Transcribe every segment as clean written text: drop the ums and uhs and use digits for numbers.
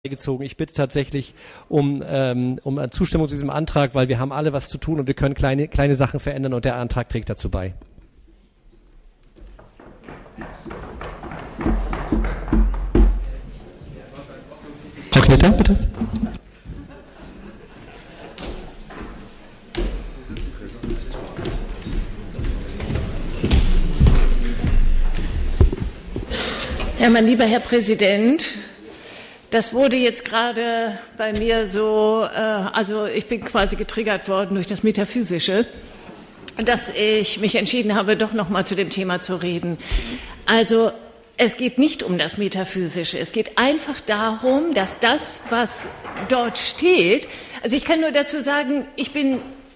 gezogen. Ich bitte tatsächlich um Zustimmung zu diesem Antrag, weil wir haben alle was zu tun und wir können kleine Sachen verändern und der Antrag trägt dazu bei. Frau Knitter, bitte. Ja, mein lieber Herr Präsident, das wurde jetzt gerade bei mir so, also ich bin quasi getriggert worden durch das Metaphysische, dass ich mich entschieden habe, doch noch mal zu dem Thema zu reden. Also es geht nicht um das Metaphysische, es geht einfach darum, dass das, was dort steht, also ich kann nur dazu sagen, ich bin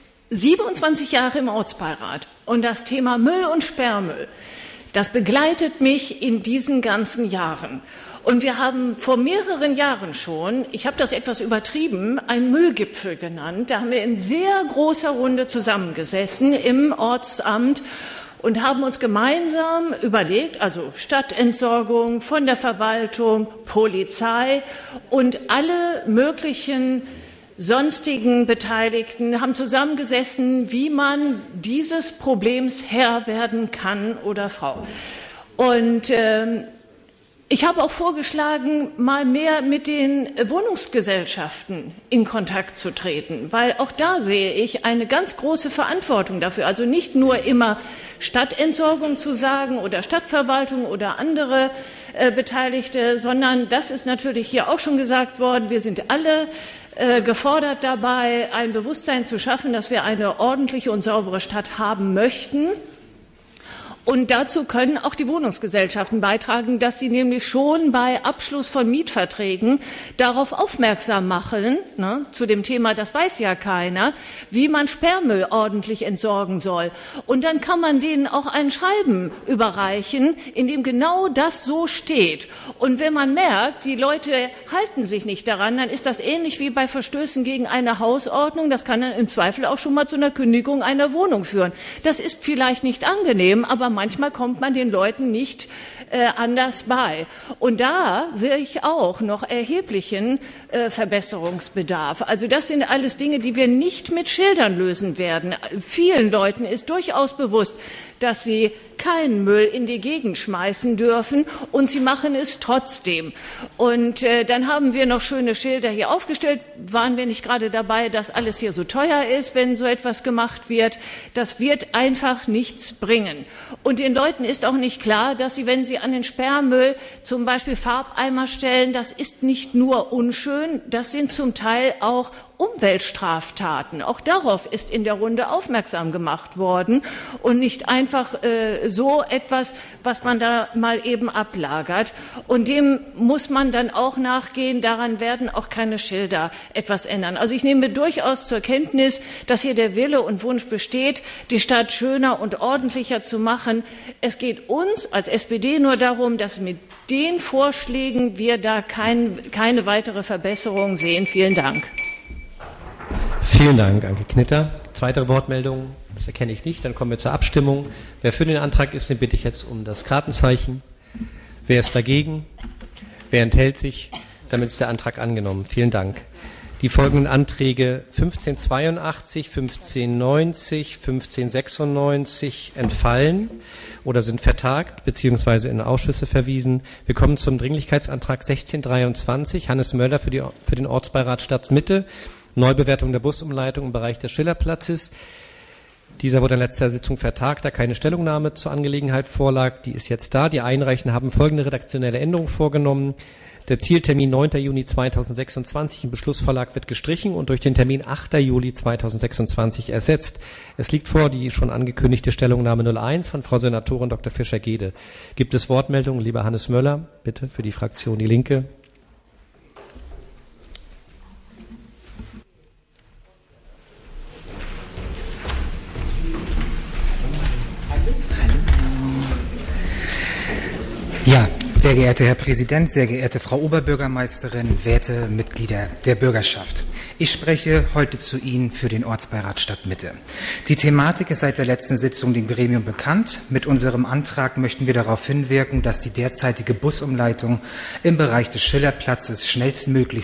27 Jahre im Ortsbeirat und das Thema Müll und Sperrmüll, das begleitet mich in diesen ganzen Jahren. Und wir haben vor mehreren Jahren schon, ich habe das etwas übertrieben, einen Müllgipfel genannt. Da haben wir in sehr großer Runde zusammengesessen im Ortsamt und haben uns gemeinsam überlegt, also Stadtentsorgung, von der Verwaltung, Polizei und alle möglichen sonstigen Beteiligten haben zusammengesessen, wie man dieses Problems Herr werden kann oder Frau. Und ich habe auch vorgeschlagen, mal mehr mit den Wohnungsgesellschaften in Kontakt zu treten, weil auch da sehe ich eine ganz große Verantwortung dafür. Also nicht nur immer Stadtentsorgung zu sagen oder Stadtverwaltung oder andere Beteiligte, sondern das ist natürlich hier auch schon gesagt worden, wir sind alle gefordert dabei, ein Bewusstsein zu schaffen, dass wir eine ordentliche und saubere Stadt haben möchten. Und dazu können auch die Wohnungsgesellschaften beitragen, dass sie nämlich schon bei Abschluss von Mietverträgen darauf aufmerksam machen, zu dem Thema, das weiß ja keiner, wie man Sperrmüll ordentlich entsorgen soll. Und dann kann man denen auch ein Schreiben überreichen, in dem genau das so steht. Und wenn man merkt, die Leute halten sich nicht daran, dann ist das ähnlich wie bei Verstößen gegen eine Hausordnung. Das kann dann im Zweifel auch schon mal zu einer Kündigung einer Wohnung führen. Das ist vielleicht nicht angenehm, aber manchmal kommt man den Leuten nicht anders bei. Und da sehe ich auch noch erheblichen Verbesserungsbedarf. Also das sind alles Dinge, die wir nicht mit Schildern lösen werden. Vielen Leuten ist durchaus bewusst, dass sie keinen Müll in die Gegend schmeißen dürfen und sie machen es trotzdem. Und dann haben wir noch schöne Schilder hier aufgestellt. Waren wir nicht gerade dabei, dass alles hier so teuer ist, wenn so etwas gemacht wird? Das wird einfach nichts bringen. Und den Leuten ist auch nicht klar, dass sie, wenn sie an den Sperrmüll zum Beispiel Farbeimer stellen, das ist nicht nur unschön, das sind zum Teil auch Umweltstraftaten. Auch darauf ist in der Runde aufmerksam gemacht worden und nicht einfach so etwas, was man da mal eben ablagert. Und dem muss man dann auch nachgehen. Daran werden auch keine Schilder etwas ändern. Also ich nehme durchaus zur Kenntnis, dass hier der Wille und Wunsch besteht, die Stadt schöner und ordentlicher zu machen. Es geht uns als SPD nur darum, dass mit den Vorschlägen wir da keine weitere Verbesserung sehen. Vielen Dank. Vielen Dank, Anke Knitter. Weitere Wortmeldungen? Das erkenne ich nicht. Dann kommen wir zur Abstimmung. Wer für den Antrag ist, den bitte ich jetzt um das Kartenzeichen. Wer ist dagegen? Wer enthält sich? Damit ist der Antrag angenommen. Vielen Dank. Die folgenden Anträge 1582, 1590, 1596 entfallen oder sind vertagt bzw. in Ausschüsse verwiesen. Wir kommen zum Dringlichkeitsantrag 1623, Hannes Möller für den Ortsbeirat Stadtmitte. Neubewertung der Busumleitung im Bereich des Schillerplatzes. Dieser wurde in letzter Sitzung vertagt, da keine Stellungnahme zur Angelegenheit vorlag. Die ist jetzt da. Die Einreichenden haben folgende redaktionelle Änderungen vorgenommen. Der Zieltermin 9. Juni 2026 im Beschlussvorlag wird gestrichen und durch den Termin 8. Juli 2026 ersetzt. Es liegt vor die schon angekündigte Stellungnahme 01 von Frau Senatorin Dr. Fischer-Gede. Gibt es Wortmeldungen? Lieber Hannes Möller, bitte für die Fraktion Die Linke. Ja, Sehr geehrter Herr Präsident, sehr geehrte Frau Oberbürgermeisterin, werte Mitglieder der Bürgerschaft. Ich spreche heute zu Ihnen für den Ortsbeirat Stadtmitte. Die Thematik ist seit der letzten Sitzung dem Gremium bekannt. Mit unserem Antrag möchten wir darauf hinwirken, dass die derzeitige Busumleitung im Bereich des Schillerplatzes schnellstmöglich